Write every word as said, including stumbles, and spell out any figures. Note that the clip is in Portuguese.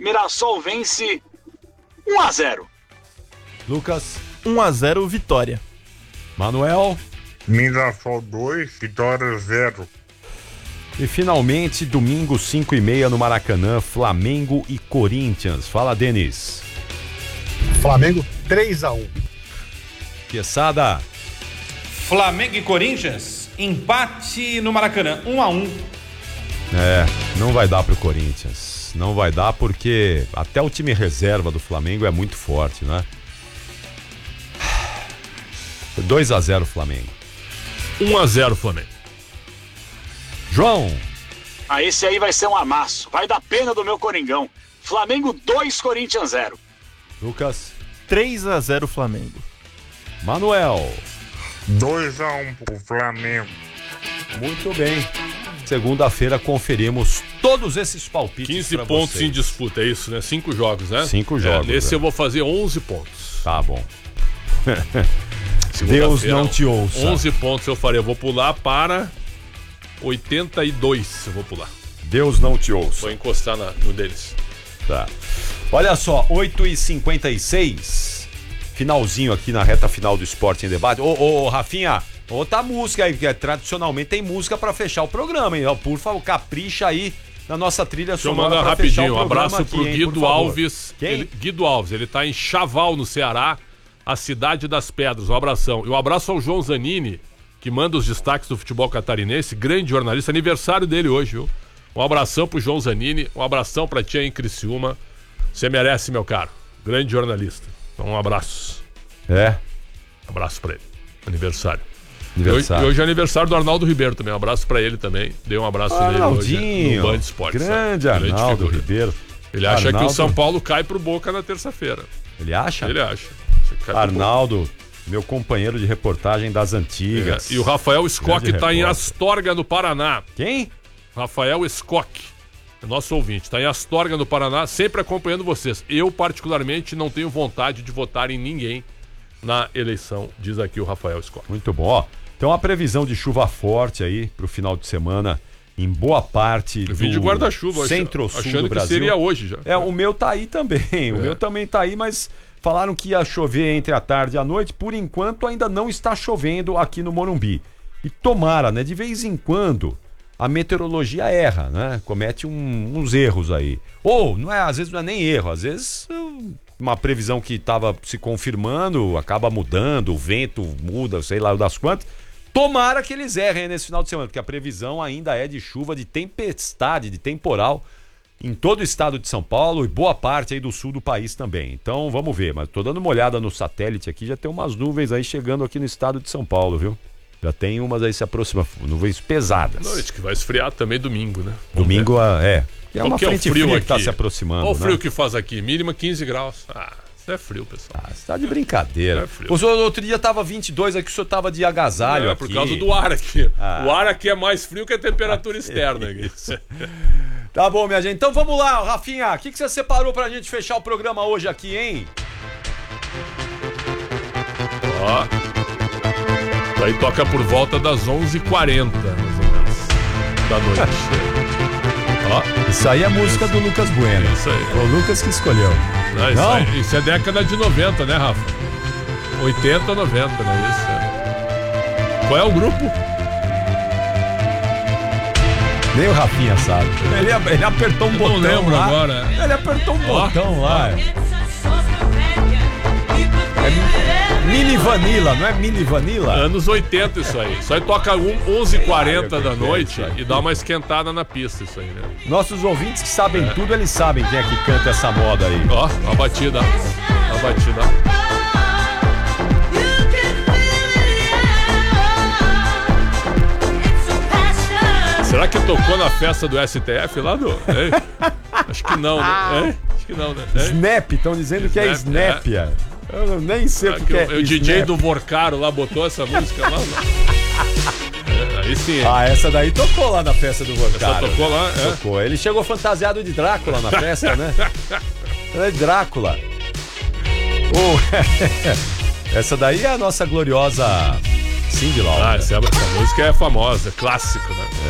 Mirassol vence um a zero. Lucas. um a zero Vitória. Manuel. Mirassol dois, Vitória zero. E finalmente, domingo, cinco e meia no Maracanã, Flamengo e Corinthians. Fala, Denis. Flamengo três a um. Quesada. Flamengo e Corinthians, empate no Maracanã, um a um. É, não vai dar pro Corinthians. Não vai dar porque até o time reserva do Flamengo é muito forte, né? dois a zero Flamengo. um a zero Flamengo. João. Ah, esse aí vai ser um amasso. Vai dar pena do meu Coringão. Flamengo dois, Corinthians zero. Lucas. três a zero Flamengo. Manuel. dois a um pro Flamengo. Muito bem. Segunda-feira conferimos todos esses palpites. quinze pra pontos vocês. em disputa, é isso, né? Cinco jogos, né? Cinco jogos. É, nesse é. eu vou fazer onze pontos. Tá bom. Deus não te ouça. onze pontos eu farei. Eu vou pular para oitenta e dois. Eu vou pular. Deus não te ouça. Vou encostar na, no deles. Tá. Olha só, oito e cinquenta e seis. Finalzinho aqui na reta final do Esporte em Debate. Ô, ô, Rafinha, outra música aí, porque tradicionalmente tem música pra fechar o programa, hein? Por favor, capricha aí na nossa trilha Deixa eu sonora. mandar pra fechar rapidinho. o Um abraço programa pro aqui, hein, Guido por favor. Alves. Quem? Ele, Guido Alves, ele tá em Chaval, no Ceará, a cidade das pedras. Um abração. E um abraço ao João Zanini, que manda os destaques do futebol catarinense, grande jornalista, aniversário dele hoje, viu? Um abração pro João Zanini, um abração pra tia em Criciúma. Você merece, meu caro. Grande jornalista. Então, um abraço. É. Abraço pra ele. Aniversário. Aniversário. E hoje, hoje é aniversário do Arnaldo Ribeiro também. Um abraço pra ele também. Dei um abraço nele hoje Arnaldinho. no Band Esportes. Grande sabe? Arnaldo figura. Ribeiro. Ele acha Arnaldo. que o São Paulo cai pro Boca na terça-feira. Ele acha? Ele acha. Cai pro Arnaldo, meu companheiro de reportagem das antigas. É, e o Rafael Skock Grande tá em repórter. Astorga, no Paraná. Quem? Rafael Skock, é nosso ouvinte. Tá em Astorga, no Paraná, sempre acompanhando vocês. Eu, particularmente, não tenho vontade de votar em ninguém na eleição, diz aqui o Rafael Skock. Muito bom. Ó, então a previsão de chuva forte aí pro final de semana em boa parte Eu vim de do guarda-chuva, centro-sul achando do que Brasil. seria hoje já. É, o meu tá aí também. O É. meu também tá aí, mas falaram que ia chover entre a tarde e a noite. Por enquanto ainda não está chovendo aqui no Morumbi. E tomara, né? De vez em quando a meteorologia erra, né? Comete um- uns erros aí. Ou, não é, às vezes não é nem erro, às vezes uh, uma previsão que estava se confirmando acaba mudando, o vento muda, sei lá das quantas. Tomara que eles errem nesse final de semana, porque a previsão ainda é de chuva, de tempestade, de temporal em todo o estado de São Paulo e boa parte aí do sul do país também. Então vamos ver, mas tô dando uma olhada no satélite aqui, já tem umas nuvens aí chegando aqui no estado de São Paulo, viu? Já tem umas aí se aproximando, nuvens pesadas. Noite que vai esfriar também domingo, né? Domingo é, é Qual uma que é o frente frio fria que tá aqui? se aproximando, Olha o frio né? que faz aqui, mínima quinze graus. Ah, isso é frio, pessoal. Ah, você tá de brincadeira. É frio. O senhor, outro dia tava vinte e dois, aqui o senhor tava de agasalho É, aqui. por causa do ar aqui. Ah. O ar aqui é mais frio que a temperatura externa. Aqui. Tá bom, minha gente. Então vamos lá, Rafinha. O que, que você separou pra gente fechar o programa hoje aqui, hein? Ó. Daí toca por volta das onze e quarenta, mais ou menos, da noite. Ó. Isso aí é música do Lucas Bueno. Isso aí. O Lucas que escolheu. Não, isso, Não? aí- isso é década de noventa, né, Rafa? oitenta, noventa, né? Isso é. Qual é o grupo? Nem o Rafinha sabe. Ele, ele apertou um Eu botão não lembro lá. agora. Ele apertou um Ó. botão lá. É mini vanilla, não é mini vanilla? Anos oitenta isso aí. Isso aí toca um, onze e quarenta da que é noite isso aqui? e dá uma esquentada na pista, isso aí, né? Nossos ouvintes que sabem tudo, eles sabem quem é que canta essa moda aí. Ó, a batida. A batida. Será que tocou na festa do S T F lá do... Hein? Acho que não, né? Hein? Acho que não, né? Hein? Snap, estão dizendo que é Snap, Snapia. Eu nem sei o Será que, que que é o, o D J Snap. do Vorcaro lá botou essa música lá? É, aí sim, hein? Ah, essa daí tocou lá na festa do Essa Vorcaro. tocou lá, é? Tocou. Ele chegou fantasiado de Drácula na festa, né? É Drácula. Oh, essa daí é a nossa gloriosa Cyndi Lauper. Ah, essa, essa música é famosa, clássico, né?